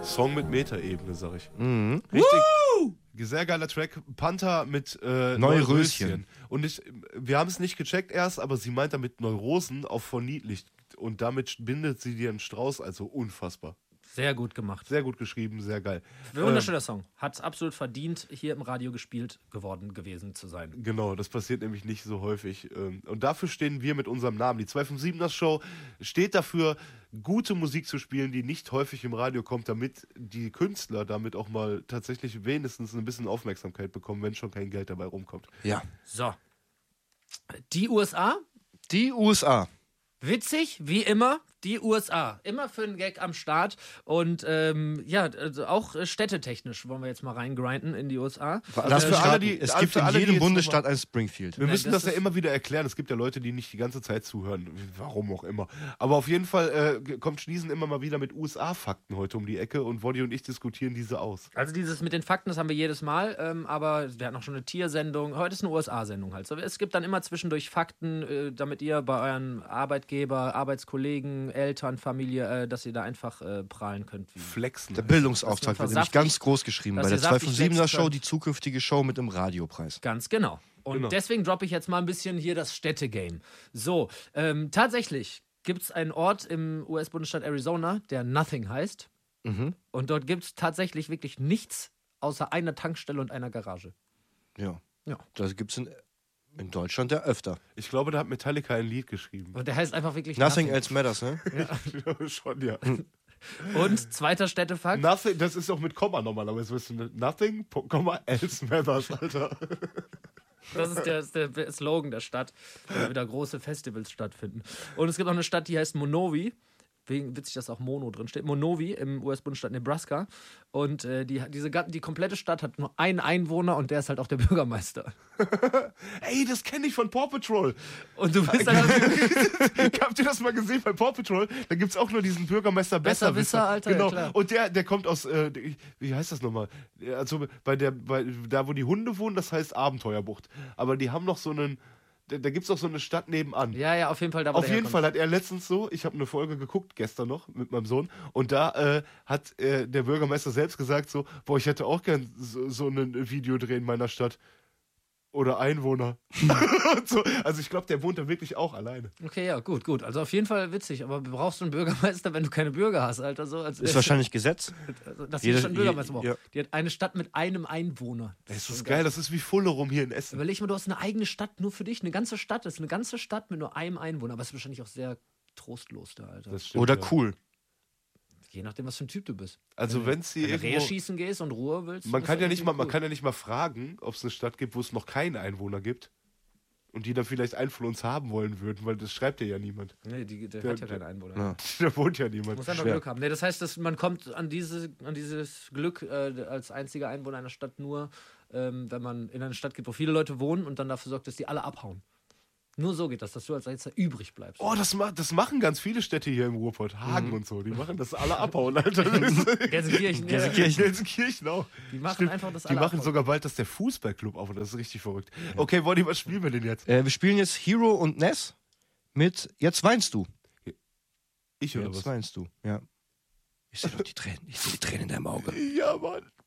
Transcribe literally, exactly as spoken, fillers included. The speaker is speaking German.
Song mit Metaebene, sag ich. Mhm. Richtig. Woo! Sehr geiler Track. Panther mit äh, Neuröschen. Neuröschen. Und ich, wir haben es nicht gecheckt erst, aber sie meint damit Neurosen auf verniedlicht. Und damit bindet sie dir einen Strauß, also unfassbar. Sehr gut gemacht. Sehr gut geschrieben, sehr geil. Wunderschöner ähm, Song. Hat es absolut verdient, hier im Radio gespielt geworden gewesen zu sein. Genau, das passiert nämlich nicht so häufig. Und dafür stehen wir mit unserem Namen. Die zwei fünf siebener Show steht dafür, gute Musik zu spielen, die nicht häufig im Radio kommt, damit die Künstler damit auch mal tatsächlich wenigstens ein bisschen Aufmerksamkeit bekommen, wenn schon kein Geld dabei rumkommt. Ja. So. Die U S A? Die U S A. Witzig, wie immer, die U S A. Immer für einen Gag am Start. Und ähm, ja, also auch städtetechnisch wollen wir jetzt mal reingrinden in die U S A. Das für für alle, alle, die- es alle- gibt für in alle, die jedem jetzt Bundesstaat noch mal- ein Springfield. Wir Nein, müssen das das, ja ist- immer wieder erklären. Es gibt ja Leute, die nicht die ganze Zeit zuhören. Warum auch immer. Aber auf jeden Fall äh, kommt Schniesen immer mal wieder mit U S A-Fakten heute um die Ecke und Woddy und ich diskutieren diese aus. Also dieses mit den Fakten, das haben wir jedes Mal, ähm, aber wir hatten auch schon eine Tiersendung. Heute ist eine U S A-Sendung halt. So, es gibt dann immer zwischendurch Fakten, äh, damit ihr bei euren Arbeitgeber, Arbeitskollegen, Eltern, Familie, äh, dass ihr da einfach äh, prahlen könnt. Wie Flexen. Der Bildungsauftrag Dass wird wir nämlich ganz groß geschrieben. dass Bei wir der zwei saftig fünf siebener flexen Show, können. die zukünftige Show mit dem Radiopreis. Ganz genau. Und Genau. deswegen droppe ich jetzt mal ein bisschen hier das Städtegame. So, ähm, tatsächlich gibt es einen Ort im U S-Bundesstaat Arizona, der Nothing heißt. Mhm. Und dort gibt es tatsächlich wirklich nichts außer einer Tankstelle und einer Garage. Ja. Ja. Das gibt es in, in Deutschland ja öfter. Ich glaube, da hat Metallica ein Lied geschrieben. Und der heißt einfach wirklich Nothing, Nothing. else matters, ne? Schon, ja. Und zweiter Städtefakt. Nothing, das ist auch mit Komma normalerweise. Weißt du, nothing, Komma, else matters, Alter. Das ist der, ist der Slogan der Stadt, wo wieder große Festivals stattfinden. Und es gibt auch eine Stadt, die heißt Monowi. Wegen witzig, dass auch Mono drin steht. Monowi im U S-Bundesstaat Nebraska. Und äh, die, diese, die komplette Stadt hat nur einen Einwohner und der ist halt auch der Bürgermeister. Ey, das kenne ich von Paw Patrol. Und du bist dann Habt ihr das mal gesehen bei Paw Patrol? Da gibt es auch nur diesen Bürgermeister Besserwisser, Besserwisser. Alter, Genau. ja, klar. Und der, der kommt aus, äh, wie heißt das nochmal? Also bei der, bei, da wo die Hunde wohnen, das heißt Abenteuerbucht. Aber die haben noch so einen, da, da gibt es auch so eine Stadt nebenan. ja, ja, auf jeden Fall. Da, wo Auf der jeden herkommt. Fall hat er letztens so, ich habe eine Folge geguckt, gestern noch, mit meinem Sohn, und da äh, hat äh, der Bürgermeister selbst gesagt so, boah, ich hätte auch gern so, so ein Video drehen in meiner Stadt. Oder Einwohner. so, also ich glaube, der wohnt da wirklich auch alleine. Okay, ja, gut, gut. Also auf jeden Fall witzig. Aber brauchst du einen Bürgermeister, wenn du keine Bürger hast, Alter? So, als Ist wahrscheinlich Gesetz. Also, dass Jeder- jeder, schon einen Bürgermeister je- braucht. ja. Die hat eine Stadt mit einem Einwohner. Das ist schon geil, das ist wie Fullerum hier in Essen. Überleg mal, du hast eine eigene Stadt nur für dich. Eine ganze Stadt. Das ist eine ganze Stadt mit nur einem Einwohner. Aber es ist wahrscheinlich auch sehr trostlos da, Alter. Das stimmt, Oder ja. cool. Je nachdem, was für ein Typ du bist. Also wenn es hier Wenn du Rehe irgendwo, schießen gehst und Ruhe willst. man ist kann das ja nicht mal, irgendwie man cool. kann ja nicht mal fragen, ob es eine Stadt gibt, wo es noch keine Einwohner gibt und die dann vielleicht einen von uns haben wollen würden, weil das schreibt ja ja niemand. Nee, die, der, Der- hat ja keine Einwohner. Ja. Da wohnt ja niemand. Muss einfach Schwer. Glück haben. Nee, das heißt, dass man kommt an, diese, an dieses Glück äh, als einziger Einwohner einer Stadt nur, ähm, wenn man in eine Stadt geht, wo viele Leute wohnen und dann dafür sorgt, dass die alle abhauen. Nur so geht das, dass du als Einziger übrig bleibst. Oh, das, ma das machen ganz viele Städte hier im Ruhrpott. Hagen und so. Die machen das alle abhauen, Alter. Gelsenkirchen, ja. Gelsenkirchen. Gelsenkirchen auch. Die machen Stimmt. einfach das Die alle machen abhauen. sogar bald das der Fußballclub auf und das ist richtig verrückt. Okay, Woddy, was spielen wir denn jetzt? Äh, wir spielen jetzt Hero und Ness mit Jetzt weinst du. Ich oder Jetzt was? weinst du, ja. Ich sehe doch die Tränen. Ich sehe die Tränen in deinem Auge. Ja, Mann.